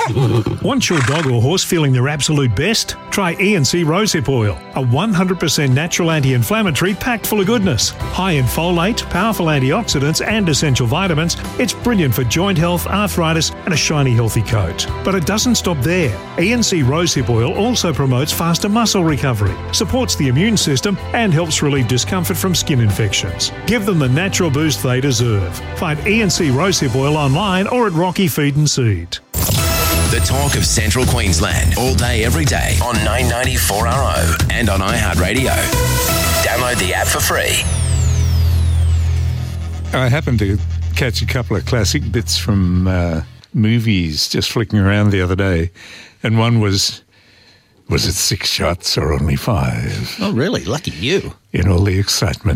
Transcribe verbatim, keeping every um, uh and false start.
Want your dog or horse feeling their absolute best? Try E and C Rosehip Oil, a one hundred percent natural anti-inflammatory packed full of goodness. High in folate, powerful antioxidants and essential vitamins, it's brilliant for joint health, arthritis and a shiny healthy coat. But it doesn't stop there. E and C Rosehip Oil also promotes faster muscle recovery, supports the immune system and helps relieve discomfort from skin infections. Give them the natural boost they deserve. Find E and C Rosehip Oil online or at Rocky Feed and Seed. The talk of Central Queensland, all day, every day on nine ninety four R O and on iHeartRadio. Download the app for free. I happened to catch a couple of classic bits from uh, movies just flicking around the other day, and one was, was it six shots or only five? Oh, really? Lucky you. In all the excitement.